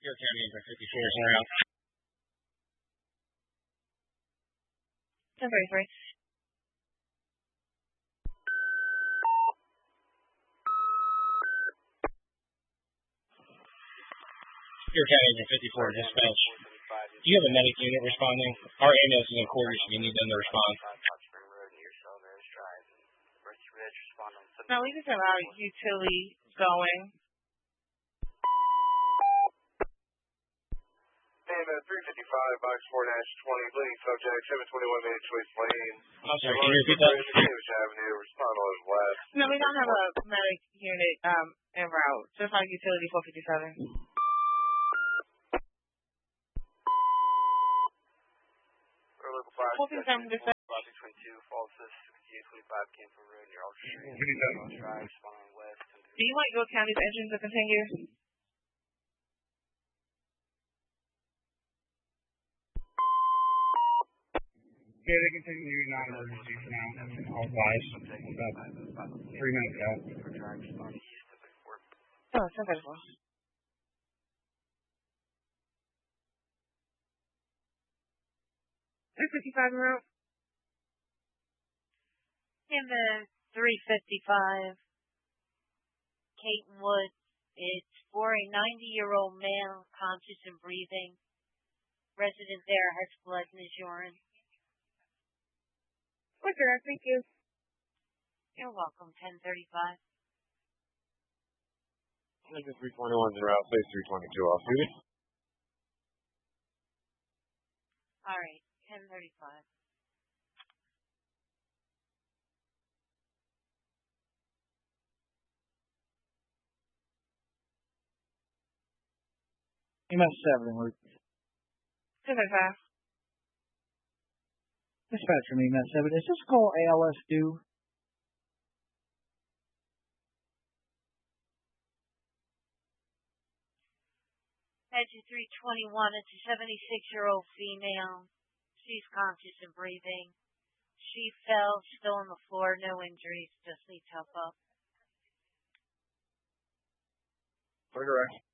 Your County Info 54 is around. 1033. Your County Info 54 dispatch. Do you have a medic unit responding? Our ambulance is in quarters if you need them to respond. No, we just have our utility going. And 355, box 4-20, bleeding subject, 721 minutes Choice Lane. I'm sorry, can you repeat that? Davis Avenue, respond on west. No, we don't have a medic unit en route. Just our utility 457. 457 dispatch. 22, Falsus, 6825, Campbell Road, near Ultra Street. Drive, respond on west. Do you want York County's engine to continue? Yeah, they continue non-emergencies now. All flies. About 3 minutes out. Oh, 1034. 355 en route. In the 355, Caton Woods, it's for a 90-year-old male, conscious and breathing. Resident there has blood in his urine. Okay, thank you. You're welcome, 1035. Lincoln 321 is en route, base 322 off duty. All right, 1035. EMS 7, we're 1035. dispatch from EMS 7. Is this call ALS due? Edge 321, it's a 76-year-old female. She's conscious and breathing. She fell, still on the floor, no injuries, just needs help up. Correct.